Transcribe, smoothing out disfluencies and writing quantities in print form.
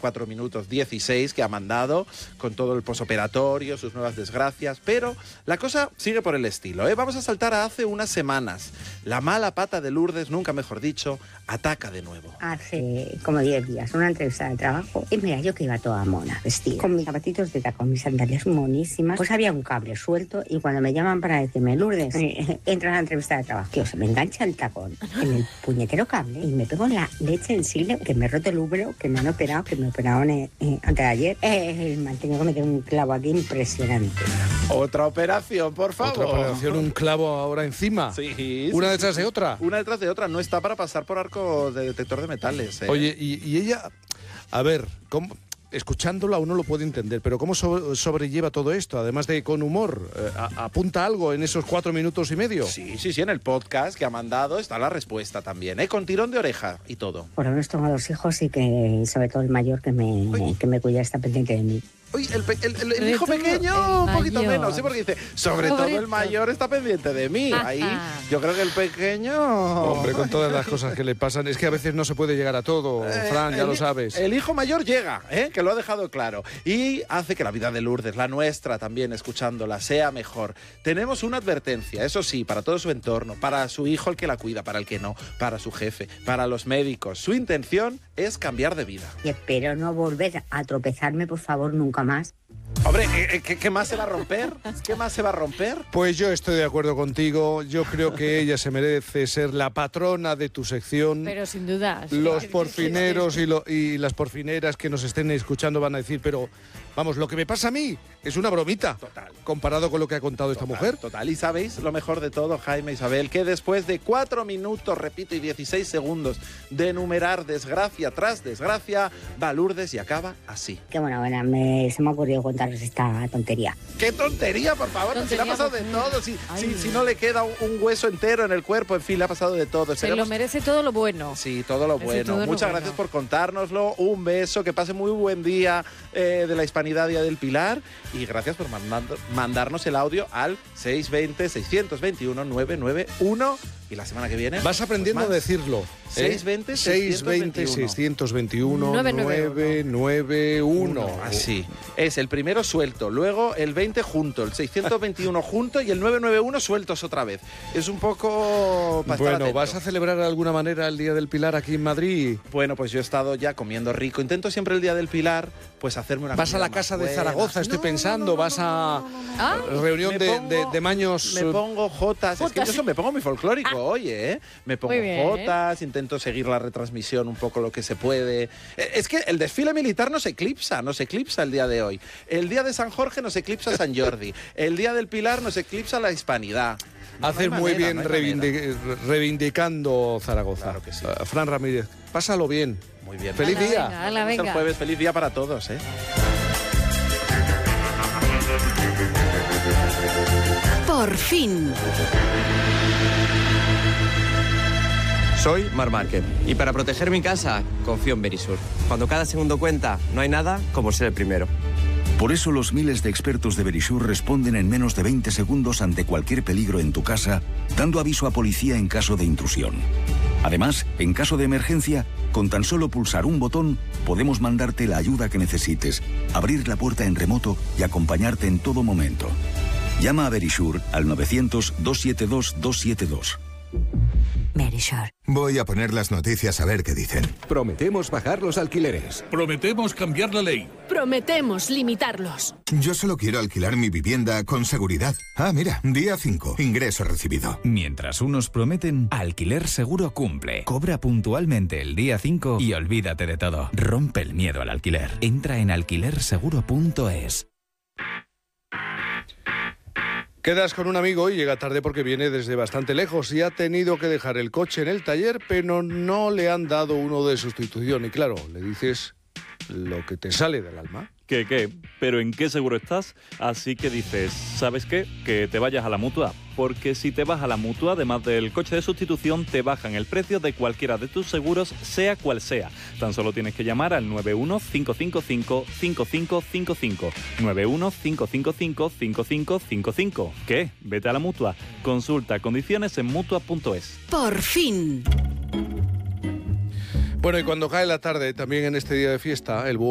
4 minutos 16 que ha mandado, con todo el posoperatorio, sus nuevas desgracias, pero la cosa sigue por el estilo, ¿eh? Vamos a saltar a hace unas semanas. La mala pata de Lourdes, nunca mejor dicho, ataca de nuevo. Hace como 10 días, una entrevista de trabajo, y mira, yo que iba toda mona, vestida, con mis zapatitos de tacón, mis sandalias monísimas, pues había un cable suelto, y cuando me llaman para decirme, Lourdes, entra a la entrevista de trabajo, tío, se me engancha el tacón en el puñetero cable, y me pego la leche sensible, que me he roto el útero, que me han operado, que me operaron antes de ayer, me han tenido que meter un clavo aquí impresionante. Otra operación, por favor. Otra operación, un clavo ahora encima. Sí, una detrás de otra. Una detrás de otra, no está para pasar por arco de detector de metales. Oye, y ella, a ver, ¿cómo? Escuchándola uno lo puede entender, pero ¿cómo sobrelleva todo esto? Además de con humor, ¿apunta algo en esos 4 minutos y medio? Sí, en el podcast que ha mandado está la respuesta también, con tirón de oreja y todo. Por lo menos tengo 2 hijos y que, sobre todo el mayor, que me cuida, está pendiente de mí. Uy, el hijo pequeño, un poquito menos, ¿sí? Porque dice, sobre todo el mayor está pendiente de mí. Ahí, yo creo que el pequeño... Hombre, con todas las cosas que le pasan, es que a veces no se puede llegar a todo, Fran, ya lo sabes. El hijo mayor llega, que lo ha dejado claro, y hace que la vida de Lourdes, la nuestra también, escuchándola, sea mejor. Tenemos una advertencia, eso sí, para todo su entorno, para su hijo el que la cuida, para el que no, para su jefe, para los médicos. Su intención es cambiar de vida. Y espero no volver a tropezarme, por favor, nunca más. Hombre, ¿qué más se va a romper? ¿Qué más se va a romper? Pues yo estoy de acuerdo contigo. Yo creo que ella se merece ser la patrona de tu sección. Pero sin duda. Los porfineros y las porfineras que nos estén escuchando van a decir, pero vamos, lo que me pasa a mí es una bromita. Total. Comparado con lo que ha contado esta mujer. Total. Y sabéis lo mejor de todo, Jaime, Isabel, que después de 4 minutos, repito, y 16 segundos de enumerar desgracia tras desgracia, va Lourdes y acaba así. Qué buena, se me ha ocurrido contarles esta tontería. ¡Qué tontería, por favor! Si le ha pasado de todo, si no le queda un hueso entero en el cuerpo, en fin, le ha pasado de todo. Se lo merece todo lo bueno. Sí, todo lo bueno. Muchas gracias por contárnoslo. Un beso, que pase muy buen día de la Hispanidad, Día del Pilar. Y gracias por mandarnos el audio al 620-621-991. Y la semana que viene... Vas aprendiendo a decirlo. 620-621-991. Así. Es el primero suelto, luego el 20 junto, el 621 junto y el 991 sueltos otra vez. Es un poco... Bueno, ¿vas a celebrar de alguna manera el Día del Pilar aquí en Madrid? Bueno, pues yo he estado ya comiendo rico. Intento siempre el Día del Pilar, pues hacerme una... ¿Vas a la casa de Zaragoza? Estoy pensando. ¿Vas a reunión de maños? Me pongo jotas. Es que yo me pongo muy folclórico, oye, Me pongo jotas, intento seguir la retransmisión un poco lo que se puede. Es que el desfile militar nos eclipsa el día de hoy. El día de San Jorge nos eclipsa San Jordi. El Día del Pilar nos eclipsa la Hispanidad. Hacer muy bien reivindicando Zaragoza. Claro que sí. Fran Ramírez, pásalo bien. Muy bien. Feliz día. Venga. El jueves, feliz día para todos, Por fin. Soy Marc Márquez y para proteger mi casa confío en Verisur. Cuando cada segundo cuenta, no hay nada como ser el primero. Por eso los miles de expertos de Verisur responden en menos de 20 segundos ante cualquier peligro en tu casa, dando aviso a policía en caso de intrusión. Además, en caso de emergencia, con tan solo pulsar un botón, podemos mandarte la ayuda que necesites, abrir la puerta en remoto y acompañarte en todo momento. Llama a Verisur al 900-272-272. Verisur. Voy a poner las noticias a ver qué dicen. Prometemos bajar los alquileres. Prometemos cambiar la ley. Prometemos limitarlos. Yo solo quiero alquilar mi vivienda con seguridad. Ah, mira, día 5, ingreso recibido. Mientras unos prometen, Alquiler Seguro cumple. Cobra puntualmente el día 5 y olvídate de todo. Rompe el miedo al alquiler. Entra en alquilerseguro.es. Quedas con un amigo y llega tarde porque viene desde bastante lejos y ha tenido que dejar el coche en el taller, pero no le han dado uno de sustitución. Y claro, le dices lo que te sale del alma. ¿Qué? ¿Pero en qué seguro estás? Así que dices, ¿sabes qué? Que te vayas a la Mutua. Porque si te vas a la Mutua, además del coche de sustitución, te bajan el precio de cualquiera de tus seguros, sea cual sea. Tan solo tienes que llamar al 91-555-5555. 91-555-5555. ¿Qué? Vete a la Mutua. Consulta condiciones en Mutua.es. Por fin. Bueno, y cuando cae la tarde, también en este día de fiesta, el búho